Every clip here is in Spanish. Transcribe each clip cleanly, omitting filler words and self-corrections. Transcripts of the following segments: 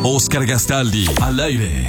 Oscar Gastaldi, al aire.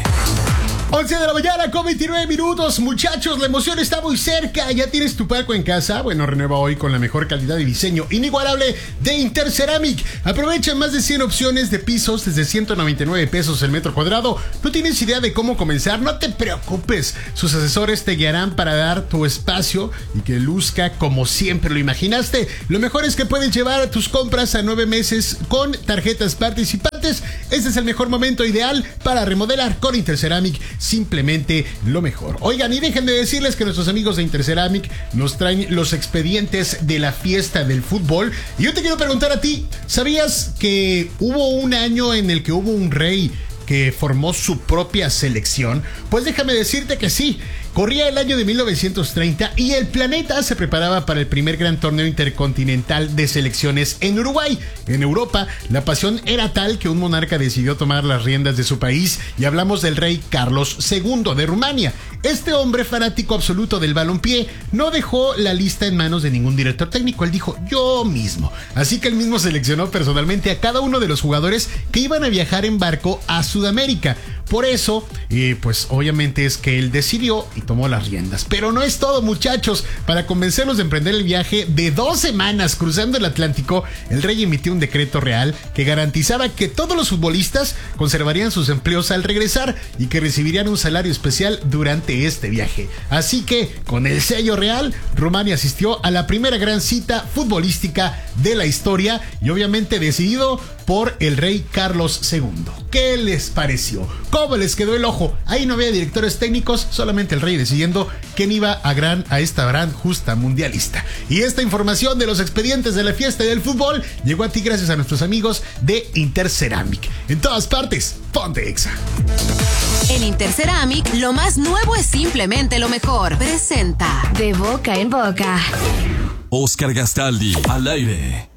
11 de la mañana con 29 minutos. Muchachos, la emoción está muy cerca. ¿Ya tienes tu palco en casa? Bueno, renueva hoy con la mejor calidad de diseño inigualable de Interceramic. Aprovecha más de 100 opciones de pisos desde 199 pesos el metro cuadrado. ¿No tienes idea de cómo comenzar? No te preocupes. Sus asesores te guiarán para dar tu espacio y que luzca como siempre lo imaginaste. Lo mejor es que puedes llevar tus compras a 9 meses con tarjetas participantes. Este es el mejor momento ideal para remodelar con Interceramic. Simplemente lo mejor. Oigan, y déjenme decirles que nuestros amigos de Interceramic nos traen los expedientes de la fiesta del fútbol. Y yo te quiero preguntar a ti, ¿sabías que hubo un año en el que hubo un rey que formó su propia selección? Pues déjame decirte que sí. Corría el año de 1930 y el planeta se preparaba para el primer gran torneo intercontinental de selecciones en Uruguay. En Europa, la pasión era tal que un monarca decidió tomar las riendas de su país y hablamos del rey Carlos II de Rumania. Este hombre fanático absoluto del balompié no dejó la lista en manos de ningún director técnico. Él dijo, yo mismo. Así que él mismo seleccionó personalmente a cada uno de los jugadores que iban a viajar en barco a Sudamérica. Por eso, pues obviamente es que él decidió y tomó las riendas. Pero no es todo, muchachos. Para convencerlos de emprender el viaje de 2 semanas cruzando el Atlántico, el rey emitió un decreto real que garantizaba que todos los futbolistas conservarían sus empleos al regresar y que recibirían un salario especial durante este viaje. Así que, con el sello real, Rumania asistió a la primera gran cita futbolística de la historia y obviamente decidido por el rey Carlos II. ¿Qué les pareció? ¿Cómo les quedó el ojo? Ahí no había directores técnicos, solamente el rey decidiendo quién iba a esta gran justa mundialista. Y esta información de los expedientes de la fiesta del fútbol llegó a ti gracias a nuestros amigos de Interceramic. En todas partes, ponte Exa. En Interceramic, lo más nuevo es simplemente lo mejor. Presenta De boca en boca. Oscar Gastaldi, al aire.